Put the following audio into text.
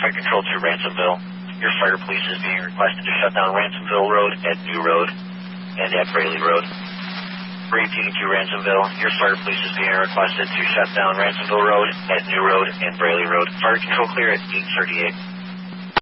Fire Control to Ransomville. Your fire police is being requested to shut down Ransomville Road at New Road and at Braley Road. Repeating to Ransomville, your fire police is being requested to shut down Ransomville Road at New Road and Braley Road. Fire Control clear at 838.